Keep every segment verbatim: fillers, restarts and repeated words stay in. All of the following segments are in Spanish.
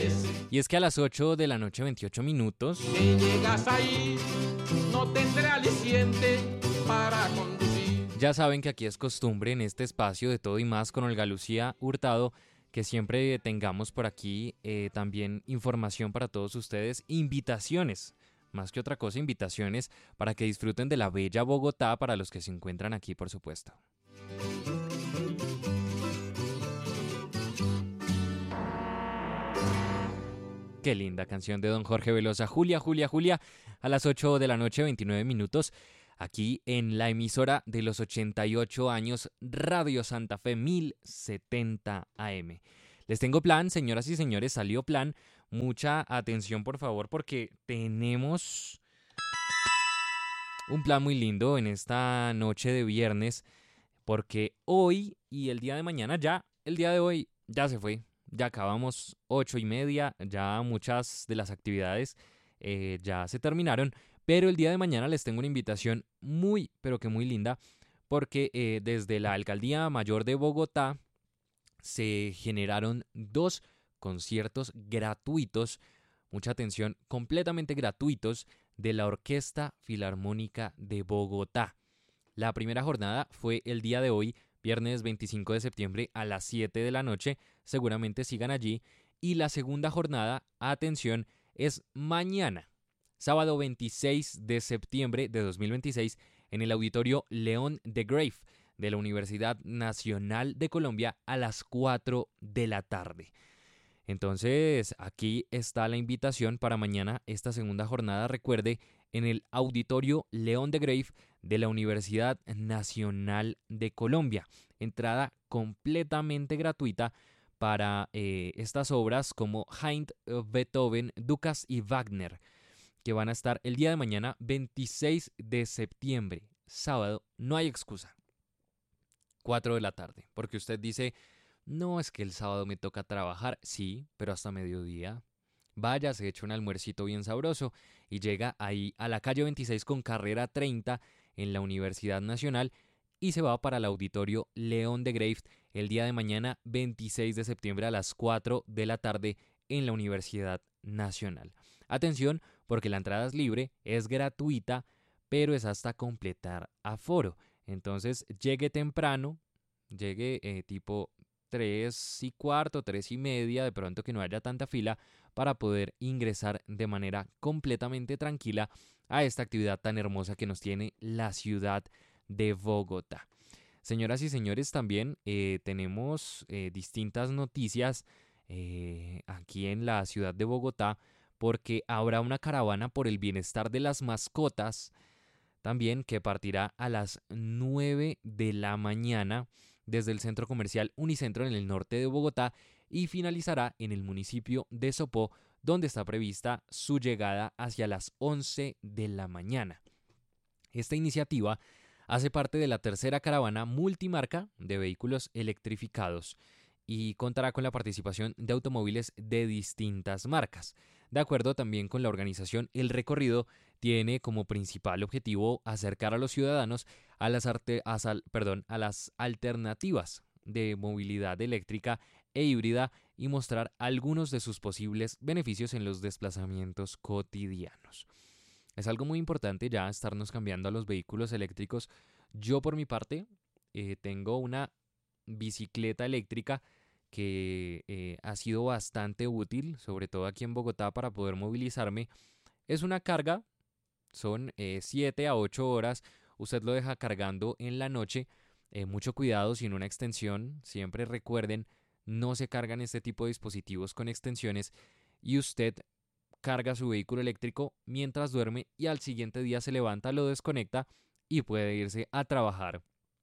Y es que a las ocho de la noche, veintiocho minutos, Si llegas ahí, no tendré aliciente para conducir. ya saben que aquí es costumbre en este espacio de Todo y Más con Olga Lucía Hurtado que siempre tengamos por aquí eh, también información para todos ustedes, invitaciones, más que otra cosa, invitaciones para que disfruten de la bella Bogotá para los que se encuentran aquí, por supuesto. Qué linda canción de don Jorge Velosa. Julia, Julia, Julia, a las ocho de la noche, veintinueve minutos, aquí en la emisora de los ochenta y ocho años, Radio Santa Fe mil setenta A M. Les tengo plan, señoras y señores, salió plan. Mucha atención, por favor, porque tenemos un plan muy lindo en esta noche de viernes, porque hoy y el día de mañana ya, el día de hoy ya se fue. Ya acabamos ocho y media, ya muchas de las actividades eh, ya se terminaron, pero el día de mañana les tengo una invitación muy, pero que muy linda, porque eh, desde la Alcaldía Mayor de Bogotá se generaron dos conciertos gratuitos, mucha atención, completamente gratuitos, de la Orquesta Filarmónica de Bogotá. La primera jornada fue el día de hoy, viernes veinticinco de septiembre a las siete de la noche, seguramente sigan allí. Y la segunda jornada, atención, es mañana, sábado veintiséis de septiembre de dos mil veintiséis, en el Auditorio León de Grave de la Universidad Nacional de Colombia a las cuatro de la tarde. Entonces, aquí está la invitación para mañana, esta segunda jornada, recuerde, en el Auditorio León de Grave de la Universidad Nacional de Colombia. Entrada completamente gratuita para eh, estas obras como Haydn, Beethoven, Dukas y Wagner, que van a estar el día de mañana, veintiséis de septiembre, sábado. No hay excusa. cuatro de la tarde, porque usted dice, no, es que el sábado me toca trabajar. Sí, pero hasta mediodía. Vaya, se echa un almuercito bien sabroso y llega ahí a la calle veintiséis con carrera treinta en la Universidad Nacional y se va para el Auditorio León de Grave el día de mañana, veintiséis de septiembre a las cuatro de la tarde en la Universidad Nacional. Atención, porque la entrada es libre, es gratuita, pero es hasta completar aforo. Entonces, llegue temprano, llegue eh, tipo tres y cuarto, tres y media, de pronto que no haya tanta fila, para poder ingresar de manera completamente tranquila a esta actividad tan hermosa que nos tiene la ciudad de Bogotá. Señoras y señores, también eh, tenemos eh, distintas noticias eh, aquí en la ciudad de Bogotá, porque habrá una caravana por el bienestar de las mascotas, también que partirá a las nueve de la mañana desde el centro comercial Unicentro en el norte de Bogotá y finalizará en el municipio de Sopó, donde está prevista su llegada hacia las once de la mañana. Esta iniciativa hace parte de la tercera caravana multimarca de vehículos electrificados y contará con la participación de automóviles de distintas marcas. De acuerdo también con la organización, el recorrido tiene como principal objetivo acercar a los ciudadanos a las, arte, a sal, perdón, a las alternativas de movilidad eléctrica e híbrida y mostrar algunos de sus posibles beneficios en los desplazamientos cotidianos. Es algo muy importante ya estarnos cambiando a los vehículos eléctricos. Yo por mi parte eh, tengo una bicicleta eléctrica que eh, ha sido bastante útil, sobre todo aquí en Bogotá, para poder movilizarme. Es una carga, son siete a ocho horas, usted lo deja cargando en la noche. Eh, mucho cuidado sin una extensión, siempre recuerden, no se cargan este tipo de dispositivos con extensiones y usted carga su vehículo eléctrico mientras duerme y al siguiente día se levanta, lo desconecta y puede irse a trabajar,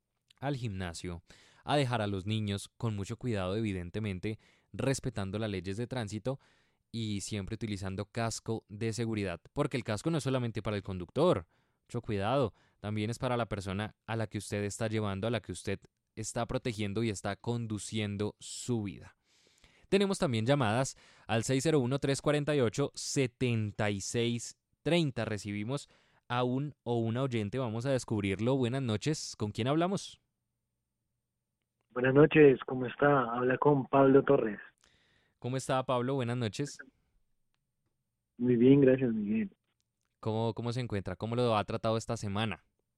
al gimnasio, a dejar a los niños con mucho cuidado, evidentemente, respetando las leyes de tránsito y siempre utilizando casco de seguridad, porque el casco no es solamente para el conductor, mucho cuidado, también es para la persona a la que usted está llevando, a la que usted está protegiendo y está conduciendo su vida. Tenemos también llamadas al seis cero uno, tres cuatro ocho, siete seis tres cero. Recibimos a un o una oyente, vamos a descubrirlo. Buenas noches, ¿con quién hablamos? Buenas noches, ¿cómo está? Habla con Pablo Torres. ¿Cómo está Pablo? Buenas noches. Muy bien, gracias, Miguel. ¿Cómo, cómo se encuentra? ¿Cómo lo ha tratado esta semana?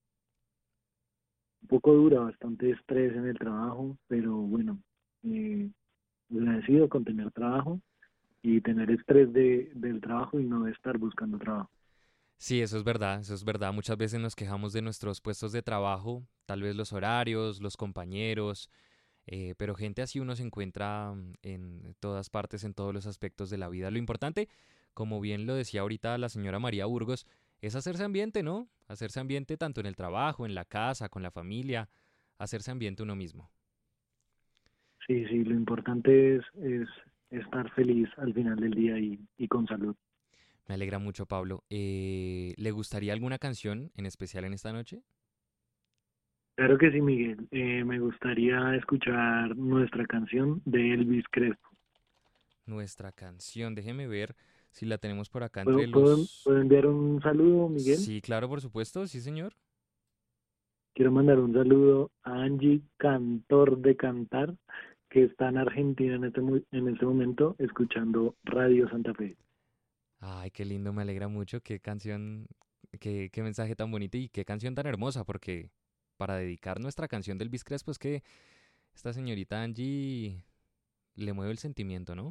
Un poco dura, bastante estrés en el trabajo, pero bueno, eh, agradecido con tener trabajo y tener estrés de, del trabajo y no de estar buscando trabajo. Sí, eso es verdad, eso es verdad. Muchas veces nos quejamos de nuestros puestos de trabajo, tal vez los horarios, los compañeros, eh, pero gente así uno se encuentra mm, en todas partes, en todos los aspectos de la vida. Lo importante, como bien lo decía ahorita la señora María Burgos, es hacerse ambiente, ¿no? Hacerse ambiente tanto en el trabajo, en la casa, con la familia, hacerse ambiente uno mismo. Sí, sí, lo importante es, es estar feliz al final del día y, y con salud. Me alegra mucho, Pablo. Eh, ¿le gustaría alguna canción en especial en esta noche? Claro que sí, Miguel. Eh, me gustaría escuchar nuestra canción de Elvis Crespo. Nuestra canción, déjeme ver si la tenemos por acá ¿Puedo, entre puedo, los... puedo enviar un saludo, Miguel? Sí, claro, por supuesto, sí, señor. Quiero mandar un saludo a Angie, cantor de cantar, que está en Argentina en este, mu- en este momento escuchando Radio Santa Fe. Ay, qué lindo, me alegra mucho. Qué canción, qué, qué mensaje tan bonito y qué canción tan hermosa, porque para dedicar nuestra canción del Elvis Crespo es que esta señorita Angie le mueve el sentimiento, ¿no?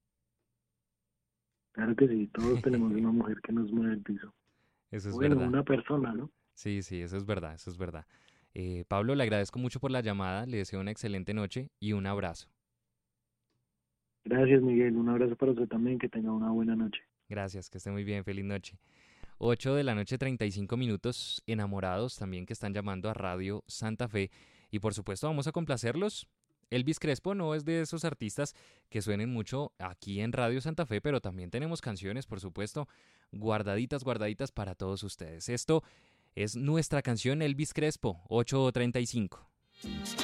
Claro que sí, todos tenemos una mujer que nos mueve el piso. Eso es Bueno, verdad. una persona, ¿no? Sí, sí, eso es verdad, eso es verdad. Eh, Pablo, le agradezco mucho por la llamada, le deseo una excelente noche y un abrazo. Gracias, Miguel. Un abrazo para usted también, que tenga una buena noche. Gracias, que esté muy bien, feliz noche. Ocho de la noche, treinta y cinco minutos, enamorados también que están llamando a Radio Santa Fe. Y por supuesto vamos a complacerlos. Elvis Crespo no es de esos artistas que suenen mucho aquí en Radio Santa Fe, pero también tenemos canciones, por supuesto, guardaditas, guardaditas para todos ustedes. Esto es nuestra canción Elvis Crespo, ocho treinta y cinco.